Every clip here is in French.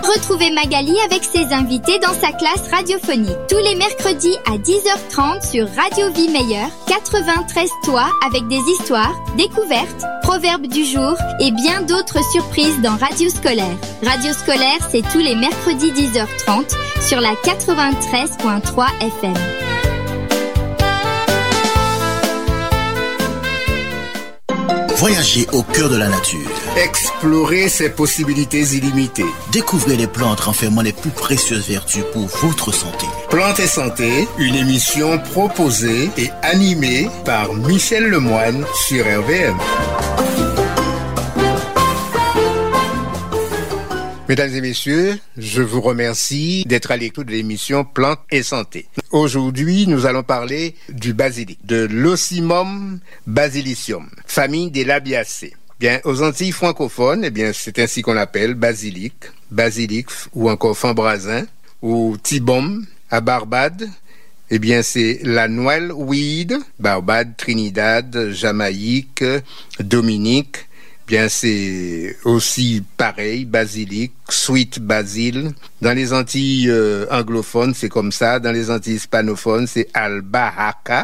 Retrouvez Magali avec ses invités dans sa classe radiophonique tous les mercredis à 10h30 sur Radio Vie Meilleure 93 Toits avec des histoires, découvertes, proverbes du jour et bien d'autres surprises dans Radio Scolaire. Radio Scolaire, c'est tous les mercredis 10h30 sur la 93.3 FM. Voyagez au cœur de la nature. Explorez ses possibilités illimitées. Découvrez les plantes renfermant les plus précieuses vertus pour votre santé. Plantes et Santé, une émission proposée et animée par Michel Lemoine sur RVM. Mesdames et messieurs, je vous remercie d'être à l'écoute de l'émission Plantes et Santé. Aujourd'hui, nous allons parler du basilic, de l'Ocimum basilicum, famille des Labiacées. Bien, aux Antilles francophones, eh bien, c'est ainsi qu'on l'appelle basilic ou encore fanbrasin ou tibum. À Barbade, eh bien, c'est la Noël weed, Barbade, Trinidad, Jamaïque, Dominique. Bien, c'est aussi pareil, basilic, sweet basil. Dans les Antilles anglophones, c'est comme ça. Dans les Antilles hispanophones, c'est albahaca,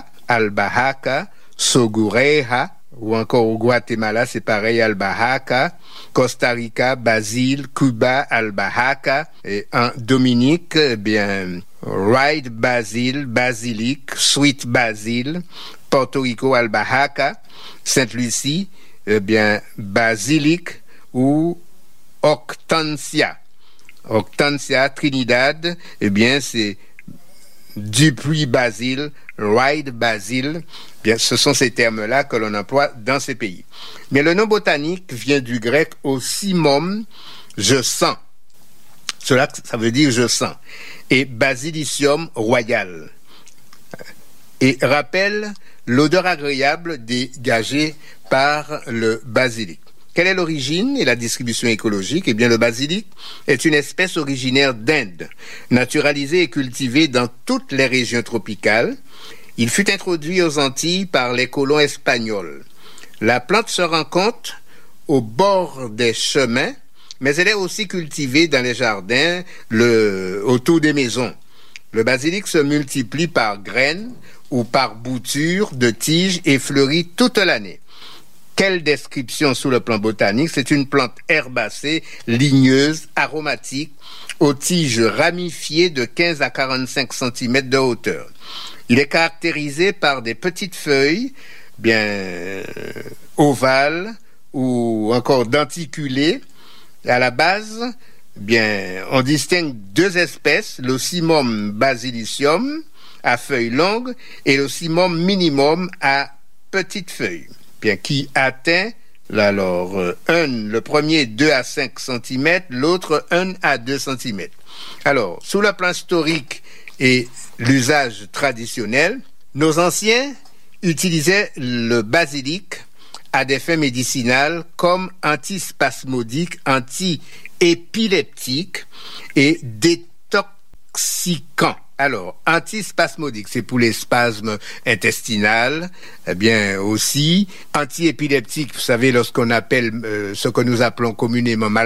sogureja. Ou encore au Guatemala, c'est pareil, albahaca. Costa Rica, basil, Cuba, albahaca. Et en Dominique, eh bien, Ride basil, basilic, sweet basil. Porto Rico, albahaca. Sainte-Lucie, eh bien, basilic ou hortensia. Hortensia, Trinidad, eh bien, c'est Dupuis basil, Ride basil. Bien, ce sont ces termes-là que l'on emploie dans ces pays. Mais le nom botanique vient du grec ocimum, je sens. Cela, ça veut dire je sens. Et basilicium royal. Et rappelle l'odeur agréable dégagée par le basilic. Quelle est l'origine et la distribution écologique? Eh bien, le basilic est une espèce originaire d'Inde, naturalisée et cultivée dans toutes les régions tropicales. Il fut introduit aux Antilles par les colons espagnols. La plante se rencontre au bord des chemins, mais elle est aussi cultivée dans les jardins, autour des maisons. Le basilic se multiplie par graines ou par boutures de tiges et fleurit toute l'année. Quelle description sous le plan botanique? C'est une plante herbacée, ligneuse, aromatique, aux tiges ramifiées de 15 à 45 cm de hauteur. Il est caractérisé par des petites feuilles, bien ovales ou encore denticulées. À la base, bien, on distingue deux espèces, l'Ocimum basilicum à feuilles longues et l'Ocimum minimum à petites feuilles. Bien, qui atteint, alors, le premier 2 à 5 cm, l'autre 1 à 2 cm. Alors, sous le plan historique et l'usage traditionnel, nos anciens utilisaient le basilic à des fins médicinales comme antispasmodique, anti-épileptique et détoxicant. Alors, antispasmodique, c'est pour les spasmes intestinales, eh bien aussi. Antiépileptique, vous savez, lorsqu'on appelle ce que nous appelons communément